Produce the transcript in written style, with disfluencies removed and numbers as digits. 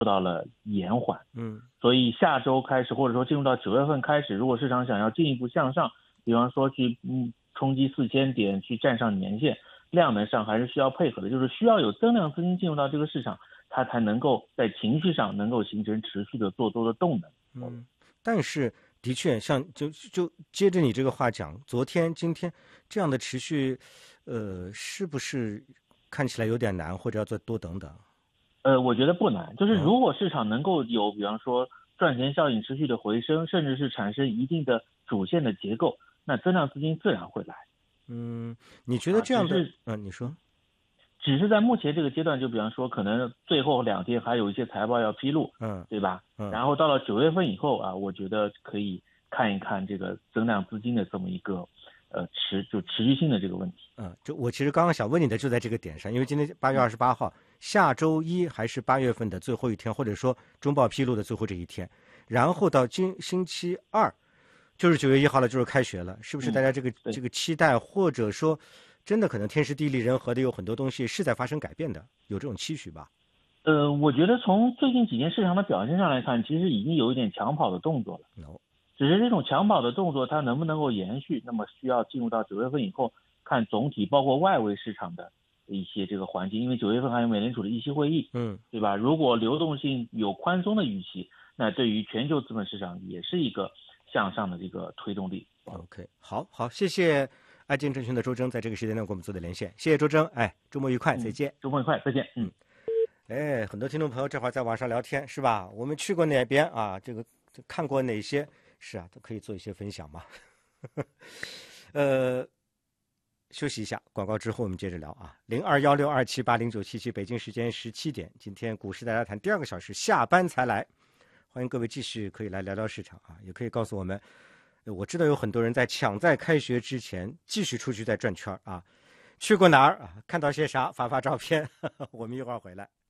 到了延缓。所以下周开始，或者说进入到9月份开始，如果市场想要进一步向上，比方说去冲击4000点，去站上年线，量能上还是需要配合的，就是需要有增量资金进入到这个市场，它才能够在情绪上能够形成持续的做多的动能。 但是的确像就接着你这个话讲，昨天今天这样的持续是不是看起来有点难，或者要再多等等？ 我觉得不难，就是如果市场能够有比方说赚钱效应持续的回升，甚至是产生一定的主线的结构，那增量资金自然会来。 你觉得这样的你说只是在目前这个阶段，就比方说可能最后2天还有一些财报要披露，对吧？然后到了9月份以后啊，我觉得可以看一看这个增量资金的这么一个持续性的这个问题。 就我其实刚刚想问你的就在这个点上，因为今天8月28号，下周一还是8月份的最后一天，或者说中报披露的最后这一天，然后到星期二就是9月1号了，就是开学了，是不是大家这个期待，或者说真的可能天时地利人和的有很多东西是在发生改变的，有这种期许吧？ 我觉得从最近几天市场的表现上来看，其实已经有一点抢跑的动作了。只是这种抢跑的动作它能不能够延续，那么需要进入到9月份以后，看总体包括外围市场的一些这个环境，因为9月份还有美联储的议息会议，对吧？如果流动性有宽松的预期，那对于全球资本市场也是一个向上的这个推动力。 OK， 好，谢谢爱建证券的周征在这个时间段跟我们做的连线，谢谢周征，周末愉快，再见。 周末愉快，再见。 很多听众朋友这会儿在网上聊天是吧？我们去过哪边啊？这个看过哪些？是啊，都可以做一些分享嘛。休息一下，广告之后我们接着聊啊。021627809777，北京时间17点，今天股市大家谈第2个小时，下班才来，欢迎各位继续可以来聊聊市场啊，也可以告诉我们。我知道有很多人在抢在开学之前继续出去在转圈啊，去过哪儿啊？看到些啥？发照片，我们一会儿回来。